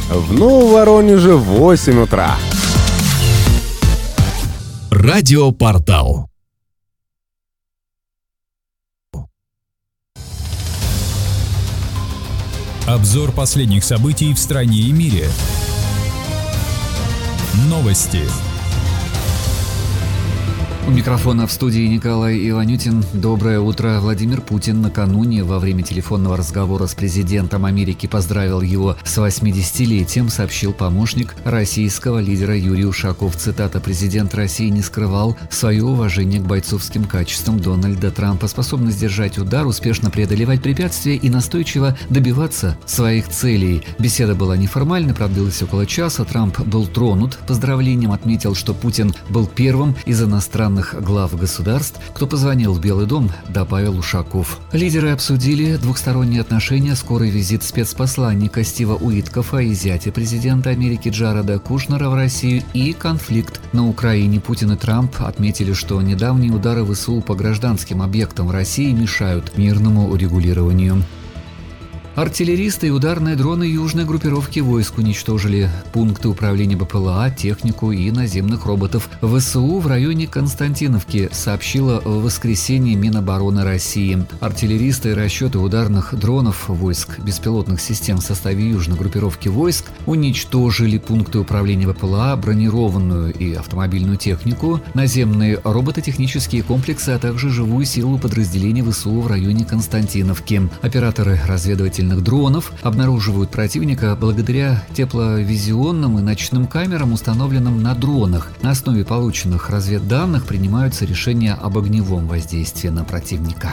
В Новом Воронеже 8 утра. Радиопортал. Обзор последних событий в стране и мире. Новости. У микрофона в студии Николай Иванютин. Доброе утро. Владимир Путин накануне во время телефонного разговора с президентом Америки поздравил его с 80-летием, сообщил помощник российского лидера Юрий Ушаков. Цитата: «Президент России не скрывал свое уважение к бойцовским качествам Дональда Трампа, способность держать удар, успешно преодолевать препятствия и настойчиво добиваться своих целей». Беседа была неформальной, продлилась около часа. Трамп был тронут поздравлением, отметил, что Путин был первым из иностранных глав государств, кто позвонил в Белый дом, добавил Ушаков. Лидеры обсудили двухсторонние отношения, скорый визит спецпосланника Стива Уиткофа и зятя президента Америки Джареда Кушнера в Россию и конфликт на Украине. Путин и Трамп отметили, что недавние удары ВСУ по гражданским объектам в России мешают мирному урегулированию. Артиллеристы и ударные дроны южной группировки войск уничтожили пункты управления БПЛА, технику и наземных роботов ВСУ в районе Константиновки, сообщила в воскресенье Минобороны России. Артиллеристы и расчеты ударных дронов войск беспилотных систем в составе южной группировки войск уничтожили пункты управления БПЛА, бронированную и автомобильную технику, наземные робототехнические комплексы, а также живую силу подразделений ВСУ в районе Константиновки. Операторы разведывательных дронов обнаруживают противника благодаря тепловизионным и ночным камерам, установленным на дронах. На основе полученных разведданных принимаются решения об огневом воздействии на противника.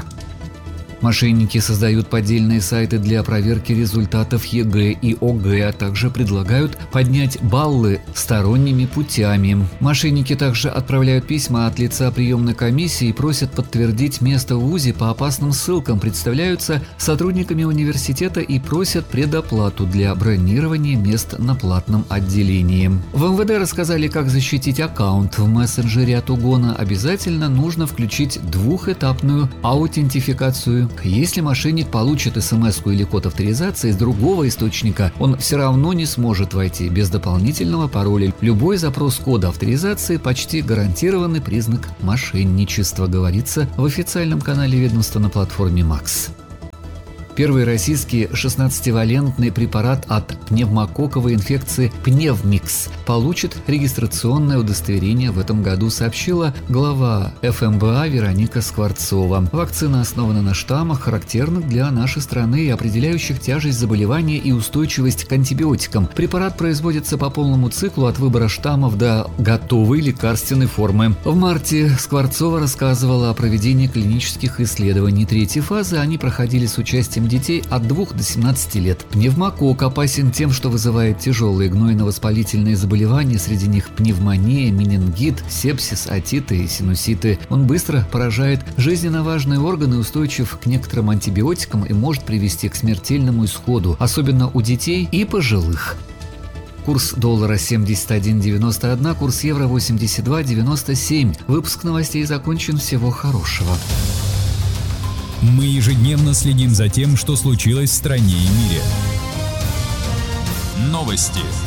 Мошенники создают поддельные сайты для проверки результатов ЕГЭ и ОГЭ, а также предлагают поднять баллы сторонними путями. Мошенники также отправляют письма от лица приемной комиссии и просят подтвердить место в ВУЗе по опасным ссылкам, представляются сотрудниками университета и просят предоплату для бронирования мест на платном отделении. В МВД рассказали, как защитить аккаунт в мессенджере от угона. Обязательно нужно включить двухэтапную аутентификацию. Если мошенник получит смс-ку или код авторизации из другого источника, он все равно не сможет войти без дополнительного пароля. Любой запрос кода авторизации почти гарантированный признак мошенничества, говорится в официальном канале ведомства на платформе МАКС. Первый российский 16-валентный препарат от пневмококковой инфекции «Пневмикс» получит регистрационное удостоверение в этом году, сообщила глава ФМБА Вероника Скворцова. Вакцина основана на штаммах, характерных для нашей страны и определяющих тяжесть заболевания и устойчивость к антибиотикам. Препарат производится по полному циклу от выбора штаммов до готовой лекарственной формы. В марте Скворцова рассказывала о проведении клинических исследований третьей фазы. Они проходили с участием детей от 2 до 17 лет. Пневмококк опасен тем, что вызывает тяжелые гнойно-воспалительные заболевания, среди них пневмония, менингит, сепсис, отиты и синуситы. Он быстро поражает жизненно важные органы, устойчив к некоторым антибиотикам и может привести к смертельному исходу, особенно у детей и пожилых. Курс доллара 71.91, курс евро 82.97. Выпуск новостей закончен. Всего хорошего. Мы ежедневно следим за тем, что случилось в стране и мире. Новости.